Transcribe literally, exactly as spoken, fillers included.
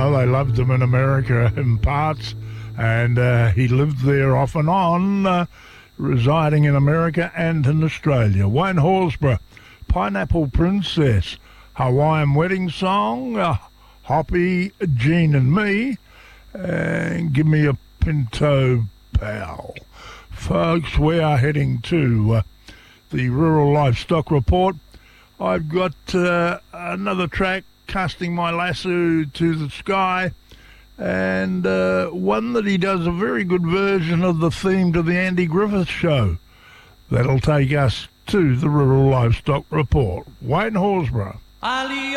know, they loved him in America in parts, and uh, he lived there off and on, uh, residing in America and in Australia. Wayne Horsburgh, Pineapple Princess, Hawaiian Wedding Song, uh, Hoppy, Jean and Me, and Give Me a Pinto Pal. Folks, we are heading to uh, the Rural Livestock Report. I've got uh, another track, Casting My Lasso to the Sky, and uh, one that he does a very good version of the theme to the Andy Griffith Show. That'll take us to the Rural Livestock Report. Wayne Horsburgh.